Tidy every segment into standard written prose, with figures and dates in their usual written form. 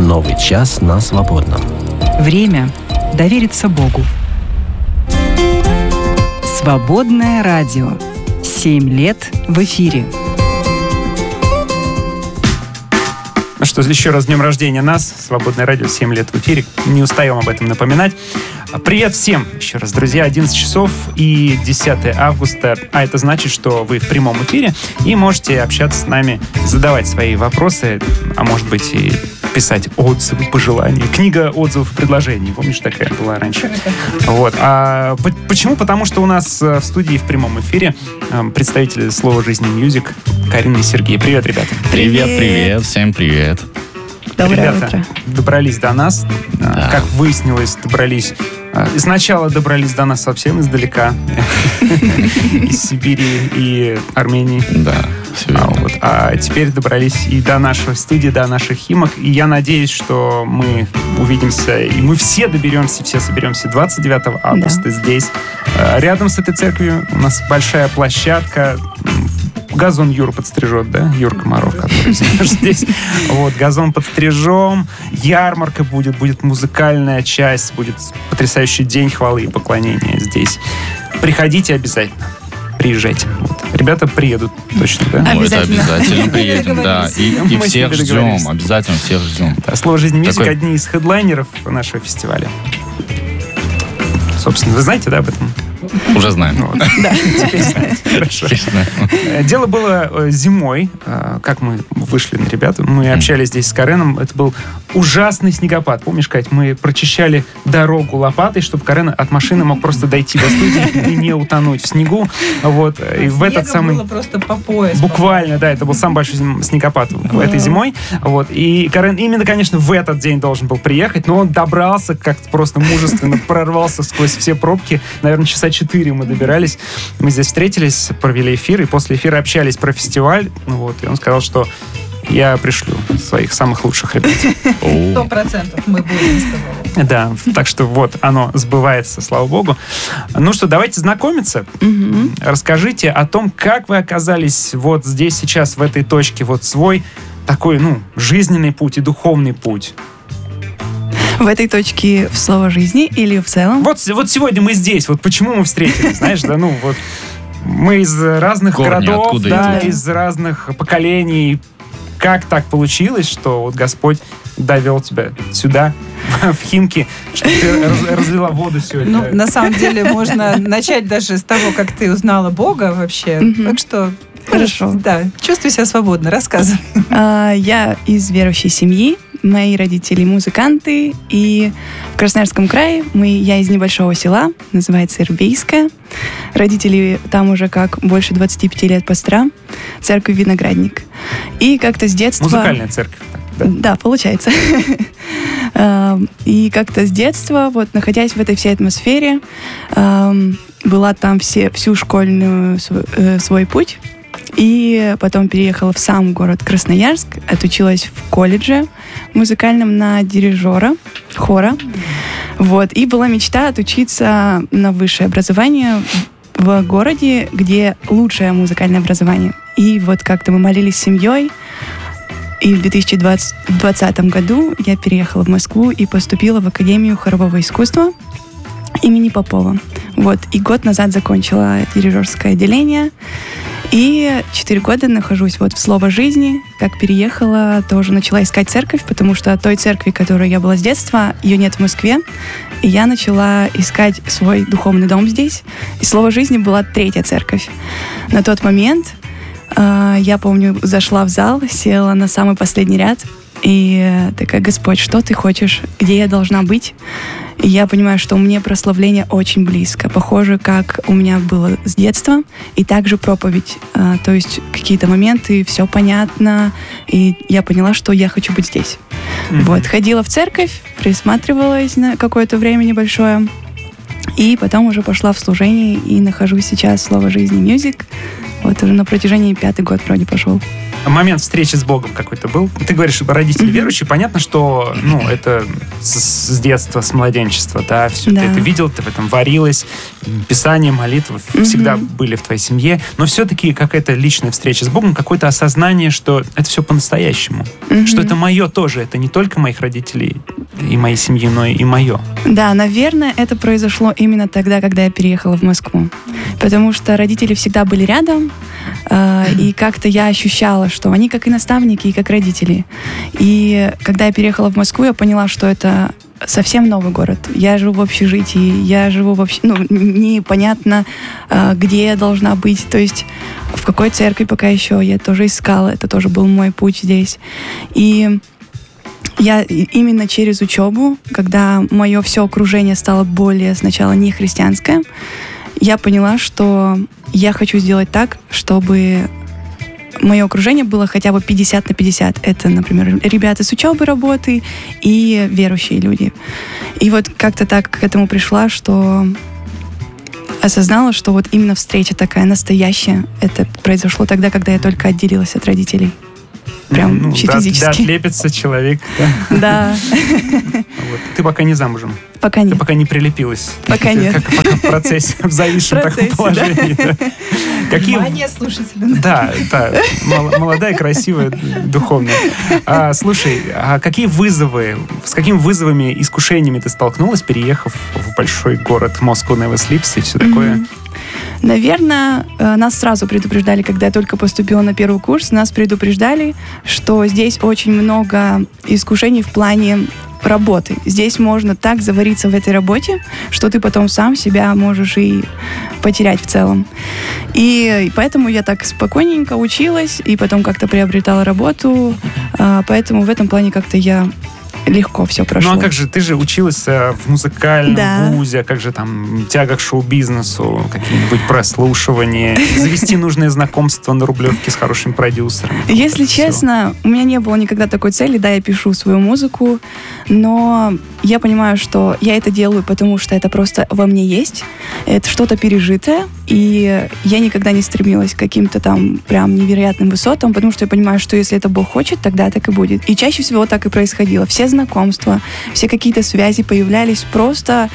Новый час на свободном. Время довериться Богу. Свободное радио. 7 лет в эфире. Ну что, еще раз с днем рождения нас. Свободное радио, 7 лет в эфире. Не устаем об этом напоминать. Привет всем еще раз, друзья. 11 часов и 10 августа. А это значит, что вы в прямом эфире и можете общаться с нами, задавать свои вопросы, а может быть и писать отзывы, пожелания. Книга отзывов и предложений. Помнишь, такая была раньше? Вот. А почему? Потому что у нас в студии в прямом эфире представители Слова жизни Мьюзик Карина и Сергей. Привет, ребята. Привет. Всем привет. Доброе Ребята утро. добрались до нас. Да. Как выяснилось, сначала добрались до нас совсем издалека. Из Сибири и Армении. Да, все верно. А теперь добрались и до нашей студии, до наших Химок. И я надеюсь, что мы увидимся, и мы все доберемся, все соберемся 29 августа здесь. Рядом с этой церковью у нас большая площадка. Газон Юра подстрижет, да? Юр Комаров, который здесь. Вот, газон подстрижем, ярмарка будет музыкальная часть, будет потрясающий день хвалы и поклонения здесь. Приходите обязательно. Приезжайте. Вот. Ребята приедут точно, да? Ну, это обязательно приедем, да. И всех ждем, обязательно всех ждем. Да, Слово жизни Мьюзик одни из хедлайнеров нашего фестиваля. Собственно, вы знаете, да, об этом? Уже знаем. Ну, да, теперь знаете. Хорошо. Дело было зимой, как мы вышли на ребят. Мы общались здесь с Кареном. Это был ужасный снегопад. Помнишь, Кать, мы прочищали дорогу лопатой, чтобы Карен от машины мог просто дойти до студии и не утонуть в снегу. Вот. И в этот самый... было просто по пояс. Буквально, да, это был самый большой снегопад этой зимой. Вот. И Карен именно, конечно, в этот день должен был приехать, но он добрался как-то просто мужественно, прорвался сквозь все пробки. Наверное, часа 4 мы добирались. Мы здесь встретились, провели эфир, и после эфира общались про фестиваль. Вот. И он сказал, что я пришлю своих самых лучших ребят. 100% мы будем, сказали. Да, так что вот оно сбывается, слава богу. Ну что, давайте знакомиться. Расскажите о том, как вы оказались вот здесь сейчас, в этой точке, вот свой такой, жизненный путь и духовный путь. В этой точке в слово жизни или в целом? Вот сегодня мы здесь, вот почему мы встретились, знаешь, да, вот мы из разных городов, да, из разных поколений. Как так получилось, что вот Господь довел тебя сюда, в Химки, что ты разлила воду сегодня? Ну, на самом деле, можно начать даже с того, как ты узнала Бога вообще. Так что... Хорошо. Да, чувствуй себя свободно, рассказывай. Я из верующей семьи. Мои родители музыканты. И в Красноярском крае я из небольшого села, называется Ирбейское. Родители там уже как больше 25 лет пастора. Церковь Виноградник. И как-то с детства... Музыкальная церковь. Да, получается. И как-то с детства, вот находясь в этой всей атмосфере, была там всю школьную свой путь. И потом переехала в сам город Красноярск, отучилась в колледже музыкальном на дирижера хора. Вот. И была мечта отучиться на высшее образование в городе, где лучшее музыкальное образование. И вот как-то мы молились с семьей. И в 2020 году я переехала в Москву и поступила в Академию хорового искусства имени Попова. Вот. И год назад закончила дирижерское отделение. И 4 года нахожусь вот в Слово жизни. Как переехала, тоже начала искать церковь, потому что от той церкви, в которой я была с детства, ее нет в Москве. И я начала искать свой духовный дом здесь. И Слово жизни была 3-я церковь. На тот момент, я помню, зашла в зал, села на самый последний ряд. И такая: Господь, что ты хочешь? Где я должна быть? И я понимаю, что мне прославление очень близко. Похоже, как у меня было с детства. И также проповедь. То есть какие-то моменты, все понятно. И я поняла, что я хочу быть здесь. Вот. Ходила в церковь, присматривалась на какое-то время небольшое. И потом уже пошла в служение. И нахожусь сейчас в Слово жизни Мьюзик. Вот уже на протяжении 5-й год вроде пошел. Момент встречи с Богом какой-то был? Ты говоришь, родители верующие, понятно, что это с детства, с младенчества, да, все Да. ты это видел, ты в этом варилась, Писание, молитвы всегда были в твоей семье, но все-таки какая-то личная встреча с Богом, какое-то осознание, что это все по-настоящему, что это мое тоже, это не только моих родителей и моей семьи, но и мое. Да, наверное, это произошло именно тогда, когда я переехала в Москву. Потому что родители всегда были рядом, и как-то я ощущала, что они как и наставники, и как родители. И когда я переехала в Москву, я поняла, что это совсем новый город. Я живу в общежитии, я живу вообще, непонятно, где я должна быть, то есть в какой церкви пока еще. Я тоже искала, это тоже был мой путь здесь. И я именно через учебу, когда мое все окружение стало более сначала не христианское, я поняла, что я хочу сделать так, чтобы мое окружение было хотя бы 50/50. Это, например, ребята с учебы, работы и верующие люди. И вот как-то так к этому пришла, что осознала, что вот именно встреча такая настоящая, это произошло тогда, когда я только отделилась от родителей. Прям физически. Да, отлепится человек. Да. Вот. Ты пока не замужем. Пока нет. Ты пока не прилепилась. Пока нет. Пока в процессе, в зависшем таком положении. Внимание слушателей. Да, молодая, красивая, духовная. Слушай, с какими вызовами, искушениями ты столкнулась, переехав в большой город Moscow Never Sleeps и все такое? Наверное, нас сразу предупреждали, когда я только поступила на первый курс, нас предупреждали, что здесь очень много искушений в плане работы. Здесь можно так завариться в этой работе, что ты потом сам себя можешь и потерять в целом. И поэтому я так спокойненько училась, и потом как-то приобретала работу, поэтому в этом плане как-то я легко все прошло. Ну а как же, ты же училась в музыкальном вузе, как же там тяга к шоу-бизнесу, какие-нибудь прослушивания, завести нужные знакомства на Рублевке с хорошим продюсером. Если честно, у меня не было никогда такой цели, да, я пишу свою музыку, но я понимаю, что я это делаю, потому что это просто во мне есть, это что-то пережитое, и я никогда не стремилась к каким-то там прям невероятным высотам, потому что я понимаю, что если это Бог хочет, тогда так и будет. И чаще всего так и происходило. Все знакомства, все какие-то связи появлялись просто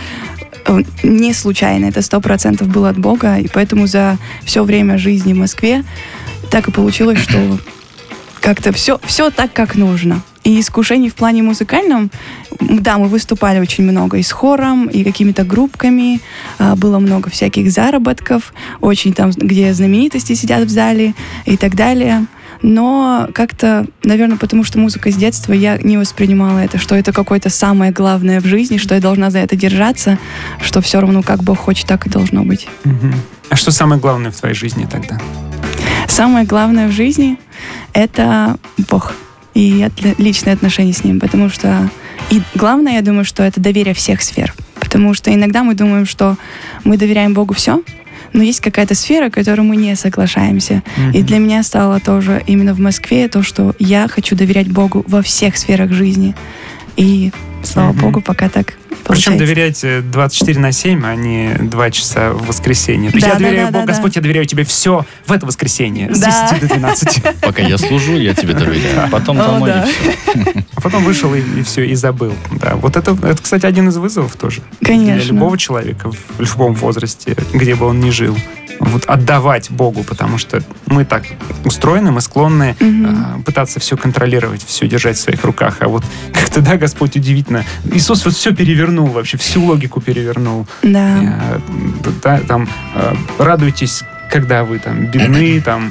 не случайно. Это 100% было от Бога, и поэтому за все время жизни в Москве так и получилось, что как-то все так, как нужно. И искушений в плане музыкальном, да, мы выступали очень много и с хором, и какими-то группками, было много всяких заработков, очень там, где знаменитости сидят в зале и так далее. Но как-то, наверное, потому что музыка с детства, я не воспринимала это, что это какое-то самое главное в жизни, что я должна за это держаться, что все равно как Бог хочет, так и должно быть. А что самое главное в твоей жизни тогда? Самое главное в жизни — это Бог и личные отношения с Ним, потому что... И главное, я думаю, что это доверие всех сфер, потому что иногда мы думаем, что мы доверяем Богу все, но есть какая-то сфера, которой мы не соглашаемся. И для меня стало тоже именно в Москве то, что я хочу доверять Богу во всех сферах жизни. И, слава Богу, пока так получается. Причем доверять 24/7, а не 2 часа в воскресенье. То есть я доверяю Богу, Господь, я доверяю тебе все в это воскресенье с 10 до 12. Пока я служу, я тебе доверяю. Потом домой и все. А потом вышел и все, и забыл. Да, вот это, кстати, один из вызовов тоже. Конечно. Для любого человека в любом возрасте, где бы он ни жил. Вот отдавать Богу, потому что мы так устроены, мы склонны пытаться все контролировать, все держать в своих руках. А вот как-то, да, Господь удивительно. Иисус вот все перевернул вообще, всю логику перевернул. Да. Там радуйтесь, когда вы там бедны, там...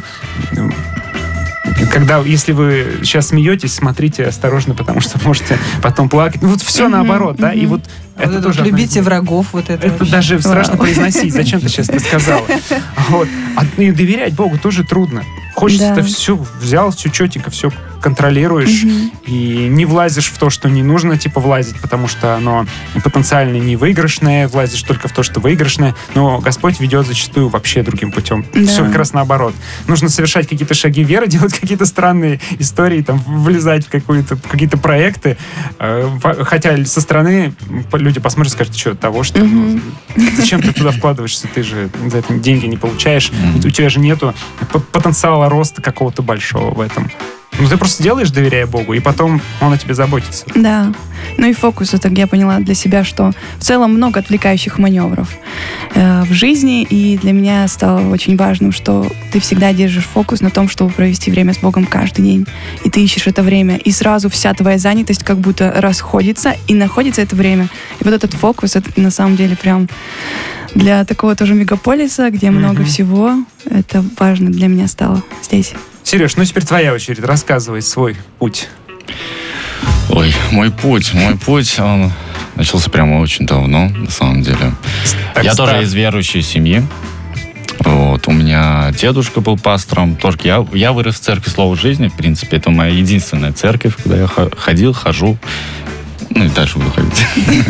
Если вы сейчас смеетесь, смотрите осторожно, потому что можете потом плакать. Ну, вот все наоборот, да, и вот это тоже... Любите врагов, вот это. Это даже страшно произносить. Зачем ты сейчас это сказала? Вот. И доверять Богу тоже трудно. Хочется все, взял, все четенько, все контролируешь и не влазишь в то, что не нужно, типа, влазить, потому что оно потенциально не выигрышное, влазишь только в то, что выигрышное, но Господь ведет зачастую вообще другим путем. Да. Все как раз наоборот. Нужно совершать какие-то шаги веры, делать какие-то странные истории, там, влезать в какие-то проекты, хотя со стороны люди посмотрят и скажут, что того, что зачем ты туда вкладываешься, ты же за это деньги не получаешь, у тебя же нету потенциала роста какого-то большого в этом. Ну, ты просто делаешь, доверяя Богу, и потом Он о тебе заботится. Да. Ну и фокус, это я поняла для себя, что в целом много отвлекающих маневров в жизни, и для меня стало очень важным, что ты всегда держишь фокус на том, чтобы провести время с Богом каждый день, и ты ищешь это время, и сразу вся твоя занятость как будто расходится, и находится это время. И вот этот фокус, это на самом деле прям для такого тоже мегаполиса, где много всего, это важно для меня стало здесь. Сереж, ну теперь твоя очередь. Рассказывай свой путь. Ой, мой путь, он начался прямо очень давно, на самом деле. Я тоже из верующей семьи. Вот, у меня дедушка был пастором. Тоже я вырос в церкви Слова жизни, в принципе. Это моя единственная церковь, куда я хожу. Ну и дальше буду ходить.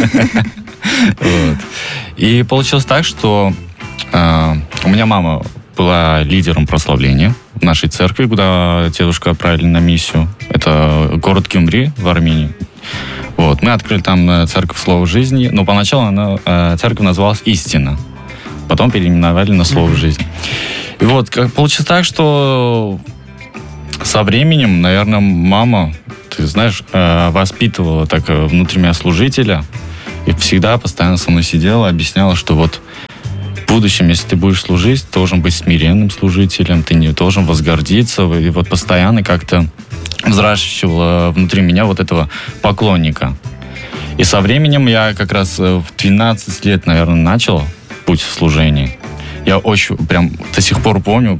И получилось так, что у меня мама была лидером прославления в нашей церкви, куда дедушку отправили на миссию. Это город Гюмри в Армении. Вот. Мы открыли там церковь Слова жизни, но поначалу церковь называлась «Истина». Потом переименовали на «Слово жизни». И вот получилось так, что со временем, наверное, мама, ты знаешь, воспитывала так внутри меня служителя и всегда постоянно со мной сидела, объясняла, что вот в будущем, если ты будешь служить, ты должен быть смиренным служителем, ты не должен возгордиться. И вот постоянно как-то взращивала внутри меня вот этого поклонника. И со временем я как раз в 12 лет, наверное, начал путь в служении. Я очень прям до сих пор помню,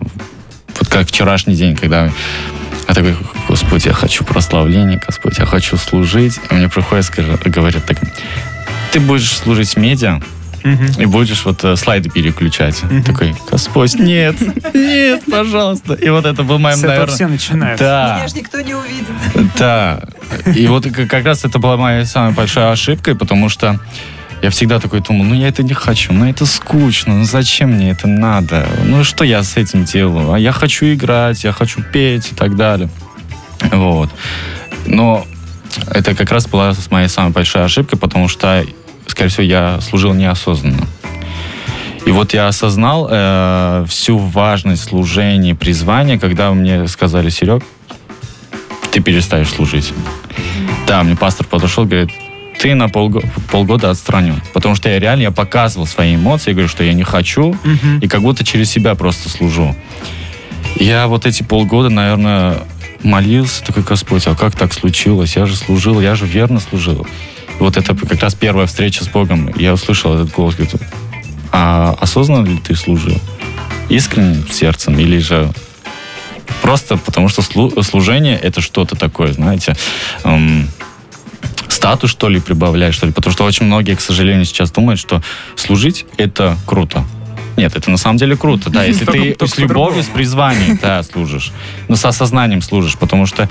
вот как вчерашний день, когда я такой: Господь, я хочу прославления, Господь, я хочу служить. И мне приходят, говорят так: ты будешь служить в медиа, и будешь вот слайды переключать. Такой: Господь, нет, пожалуйста. И вот это был моим, с этого все начинают. Да. Меня же никто не увидит. Да. И вот как раз это была моя самая большая ошибка, потому что я всегда такой думал: я это не хочу, это скучно, зачем мне это надо? Что я с этим делаю? А я хочу играть, я хочу петь и так далее. Вот. Но это как раз была моя самая большая ошибка, потому что, скорее всего, я служил неосознанно. И вот я осознал всю важность служения, призвания, когда мне сказали: Серег, ты перестаешь служить. Да, мне пастор подошел, говорит: ты на полгода отстранен. Потому что я показывал свои эмоции, говорю, что я не хочу, и как будто через себя просто служу. Я вот эти полгода, наверное, молился, такой: Господь, а как так случилось? Я же служил, я же верно служил. Вот это как раз первая встреча с Богом. Я услышал этот голос, говорит: а осознанно ли ты служил? Искренним сердцем? Или же просто потому, что служение — это что-то такое, знаете, статус, что ли, прибавляешь, что ли? Потому что очень многие, к сожалению, сейчас думают, что служить — это круто. Нет, это на самом деле круто, да, если ты с любовью, с призванием, да, служишь, но с осознанием служишь, потому что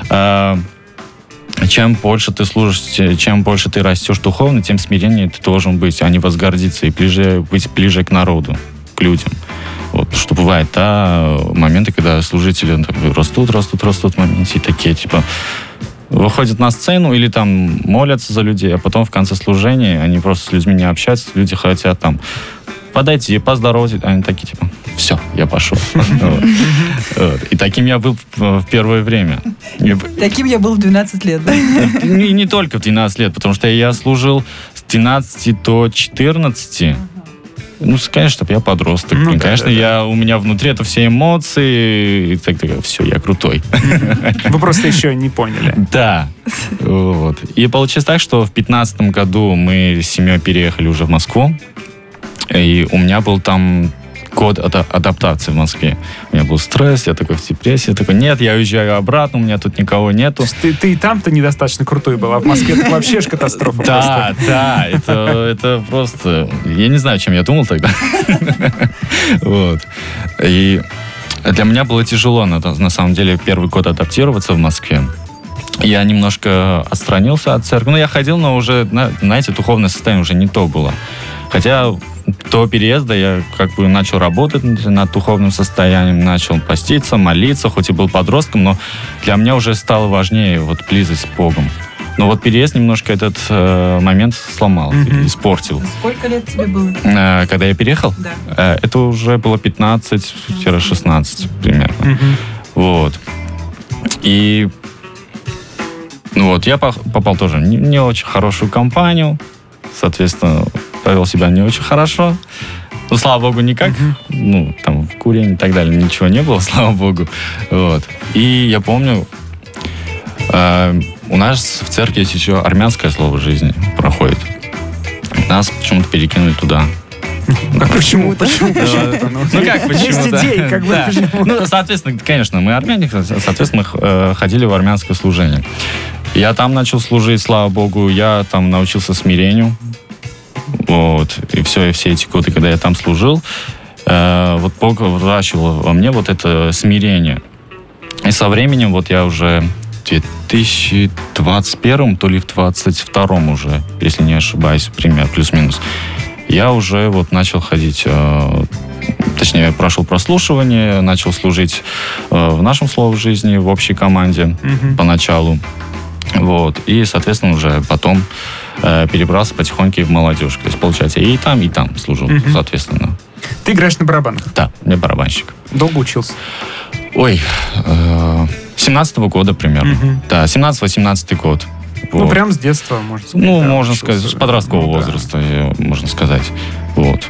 чем больше ты служишь, чем больше ты растешь духовно, тем смиреннее ты должен быть, а не возгордиться, и быть ближе к народу, к людям. Вот, что бывает, моменты, когда служители растут в моменте, и такие, выходят на сцену или там молятся за людей, а потом в конце служения они просто с людьми не общаются, люди хотят там подойти, поздороваться, они такие, все, я пошел. И таким я был в первое время. Таким я был в 12 лет, да? Не только в 12 лет, потому что я служил с 12 до 14. Конечно, чтобы я подросток. Конечно, у меня внутри это все эмоции. И так, все, я крутой. Вы просто еще не поняли. Да. Вот. И получилось так, что в 2015 году мы с семьей переехали уже в Москву. И у меня был там год адаптации в Москве. У меня был стресс, я такой в депрессии. Я такой: нет, я уезжаю обратно, у меня тут никого нету. Ты и там-то недостаточно крутой был, а в Москве это вообще ж катастрофа. Да, это просто... Я не знаю, чем я думал тогда. Вот. И Для меня было тяжело, на самом деле, первый год адаптироваться в Москве. Я немножко отстранился от церкви. Я ходил, но уже, знаете, духовное состояние уже не то было. Хотя до переезда я начал работать над духовным состоянием, начал поститься, молиться, хоть и был подростком, но для меня уже стало важнее близость с Богом. Но переезд немножко этот момент сломал, испортил. Сколько лет тебе было? Когда я переехал? Да. Это уже было 15-16 примерно. И я попал тоже в не очень хорошую компанию, соответственно, повел себя не очень хорошо. Но, слава богу, никак. Там курение и так далее, ничего не было, слава богу. И я помню, у нас в церкви есть еще армянское слово жизни проходит. Нас почему-то перекинули туда. Почему? Как почему? Есть идеи, почему? Соответственно, конечно, мы армяне, соответственно, мы ходили в армянское служение. Я там начал служить, слава богу, я там научился смирению. И все эти годы, когда я там служил, Бог выращивал во мне это смирение. И со временем я уже в 2021, то ли в 2022 уже, если не ошибаюсь, пример, плюс-минус, я уже начал ходить, точнее, прошел прослушивание, начал служить в нашем слове жизни, в общей команде поначалу. И, соответственно, уже потом перебрался потихоньку в молодежь. То есть, получается, и там служил, соответственно. Ты играешь на барабанах? Да, я барабанщик. Долго учился? 17-го года примерно. Да, 17-18 год. Прям с детства, можно сказать. Можно сказать, с подросткового возраста, можно сказать.